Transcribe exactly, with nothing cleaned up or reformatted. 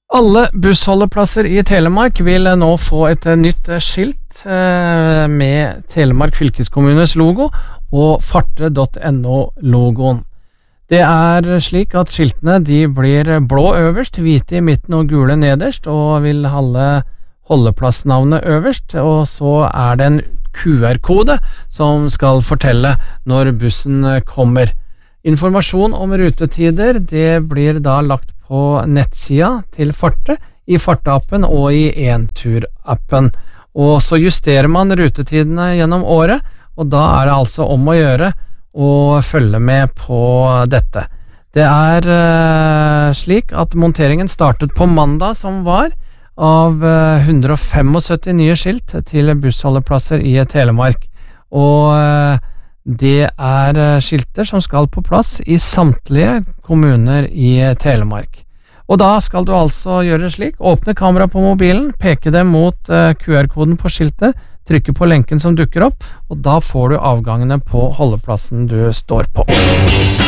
Alle bussholdeplasser i Telemark vil nå få et nytt skilt med Telemark fylkeskommunes logo og farte punktum no logoen. Det er slik at skiltene de blir blå øverst, hvite i midten og gule nederst, og vil holde holdeplassnavnet øverst, og så er det en Q R-kode som skal fortelle når bussen kommer. Informasjon om rutetider det blir da lagt på nettsida til Farte, i Farte-appen og i Entur-appen. Og så justerer man rutetidene gjennom året, og da er det altså om å gjøre å følge med på dette. Det er uh, slik at monteringen startet på mandag som var, av uh, hundre og syttifem nye skilt til bussholdeplasser i Telemark. Og uh, det er skilter som skal på plass i samtlige kommuner i Telemark. Og da skal du altså gjøre slik: åpne kamera på mobilen, peke det mot uh, Q R-koden på skiltet, trykke på lenken som dukker opp, og da får du avgangene på holdeplassen du står på.